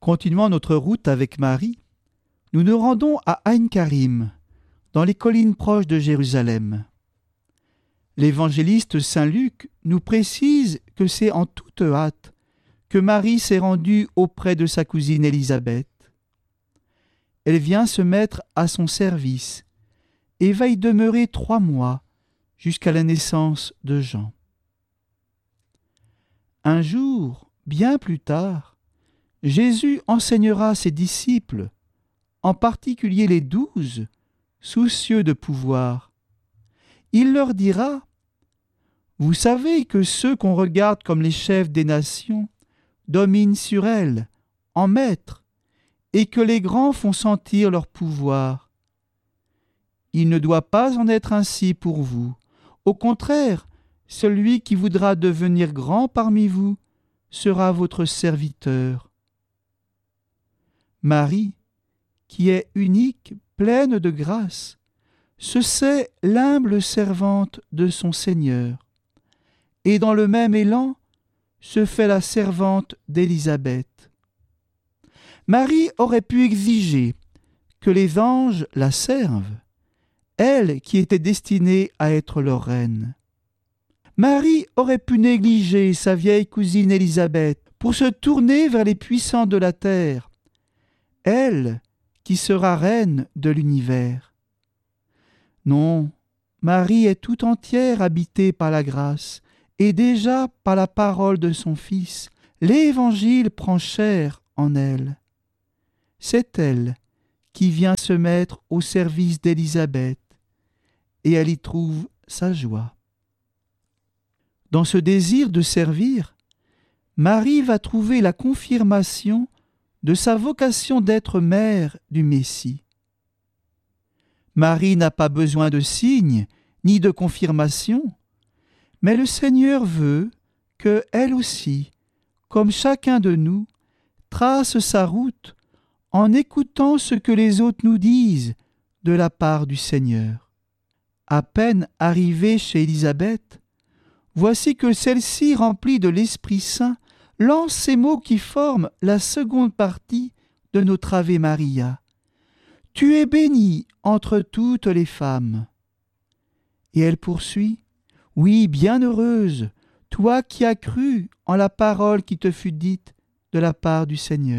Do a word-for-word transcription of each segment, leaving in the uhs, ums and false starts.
Continuant notre route avec Marie, nous nous rendons à Aïn Karim, dans les collines proches de Jérusalem. L'évangéliste Saint Luc nous précise que c'est en toute hâte que Marie s'est rendue auprès de sa cousine Élisabeth. Elle vient se mettre à son service et va y demeurer trois mois jusqu'à la naissance de Jean. Un jour, bien plus tard, Jésus enseignera ses disciples, en particulier les douze, soucieux de pouvoir. Il leur dira : « Vous savez que ceux qu'on regarde comme les chefs des nations dominent sur elles, en maîtres, et que les grands font sentir leur pouvoir. Il ne doit pas en être ainsi pour vous. Au contraire, celui qui voudra devenir grand parmi vous sera votre serviteur. » Marie, qui est unique, pleine de grâce, se sait l'humble servante de son Seigneur, et dans le même élan se fait la servante d'Élisabeth. Marie aurait pu exiger que les anges la servent, elle qui était destinée à être leur reine. Marie aurait pu négliger sa vieille cousine Élisabeth pour se tourner vers les puissants de la terre, elle qui sera reine de l'univers. Non, Marie est tout entière habitée par la grâce, et déjà par la parole de son Fils, l'Évangile prend chair en elle. C'est elle qui vient se mettre au service d'Élisabeth, et elle y trouve sa joie. Dans ce désir de servir, Marie va trouver la confirmation de sa vocation d'être mère du Messie. Marie n'a pas besoin de signes ni de confirmation, mais le Seigneur veut que elle aussi, comme chacun de nous, trace sa route en écoutant ce que les autres nous disent de la part du Seigneur. À peine arrivée chez Élisabeth, voici que celle-ci, remplie de l'Esprit Saint, lance ces mots qui forment la seconde partie de notre Ave Maria. « Tu es bénie entre toutes les femmes. » Et elle poursuit : « Oui, bienheureuse, toi qui as cru en la parole qui te fut dite de la part du Seigneur. »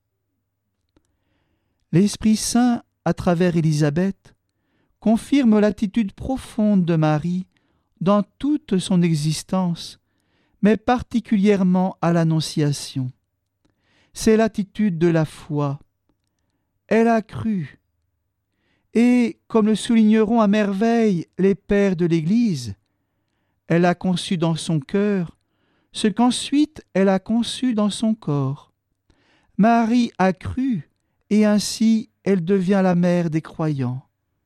L'Esprit Saint, à travers Élisabeth, confirme l'attitude profonde de Marie dans toute son existence, mais particulièrement à l'Annonciation. C'est l'attitude de la foi. Elle a cru. Et, comme le souligneront à merveille les pères de l'Église, elle a conçu dans son cœur ce qu'ensuite elle a conçu dans son corps. Marie a cru, et ainsi elle devient la mère des croyants.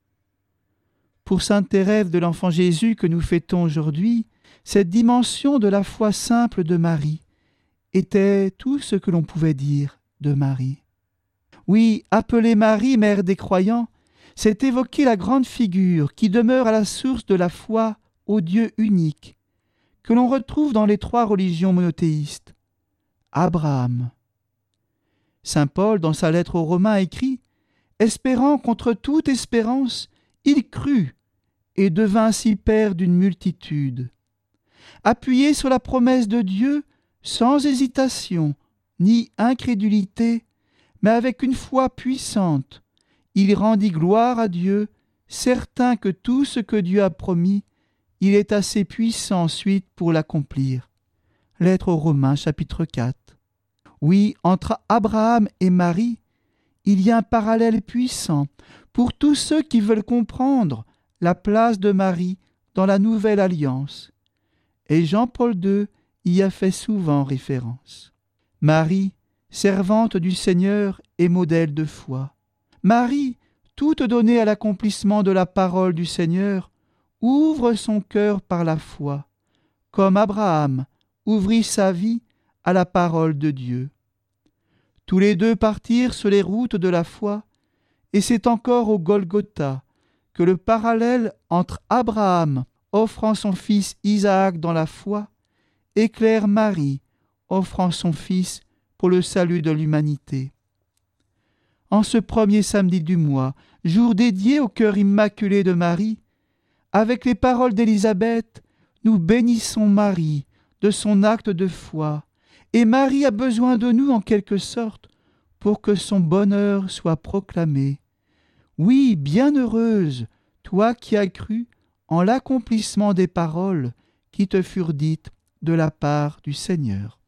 Pour sainte Thérèse de l'Enfant Jésus que nous fêtons aujourd'hui, cette dimension de la foi simple de Marie était tout ce que l'on pouvait dire de Marie. Oui, appeler Marie mère des croyants, c'est évoquer la grande figure qui demeure à la source de la foi au Dieu unique, que l'on retrouve dans les trois religions monothéistes. Abraham. Saint Paul, dans sa lettre aux Romains, écrit « Espérant contre toute espérance, il crut et devint ainsi père d'une multitude. » Appuyé sur la promesse de Dieu, sans hésitation ni incrédulité, mais avec une foi puissante, il rendit gloire à Dieu, certain que tout ce que Dieu a promis, il est assez puissant ensuite pour l'accomplir. Lettre aux Romains, chapitre quatre. Oui, entre Abraham et Marie, il y a un parallèle puissant pour tous ceux qui veulent comprendre la place de Marie dans la nouvelle alliance. Et Jean-Paul deux y a fait souvent référence. Marie, servante du Seigneur et modèle de foi. Marie, toute donnée à l'accomplissement de la parole du Seigneur, ouvre son cœur par la foi, comme Abraham ouvrit sa vie à la parole de Dieu. Tous les deux partirent sur les routes de la foi, et c'est encore au Golgotha que le parallèle entre Abraham offrant son fils Isaac dans la foi éclaire Marie offrant son fils pour le salut de l'humanité. En ce premier samedi du mois, jour dédié au cœur immaculé de Marie, avec les paroles d'Élisabeth, nous bénissons Marie de son acte de foi, et Marie a besoin de nous en quelque sorte pour que son bonheur soit proclamé. Oui, bienheureuse, toi qui as cru en l'accomplissement des paroles qui te furent dites de la part du Seigneur.